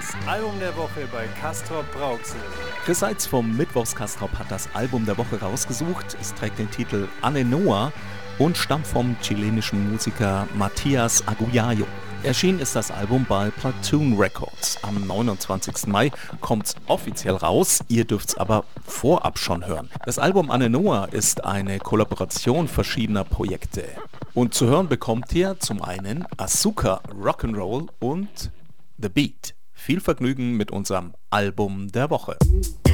Das Album der Woche bei Castrop Rauxel. Chris Seitz vom Mittwochs Castrop hat das Album der Woche rausgesucht. Es trägt den Titel Ane Noa und stammt vom chilenischen Musiker Matías Aguayo. Erschienen ist das Album bei Platoon Records. Am 29. Mai kommt es offiziell raus, ihr dürft es aber vorab schon hören. Das Album Ane Noa ist eine Kollaboration verschiedener Projekte. Und zu hören bekommt ihr zum einen Azúcar Rock'n'Roll und The Beat. Viel Vergnügen mit unserem Album der Woche.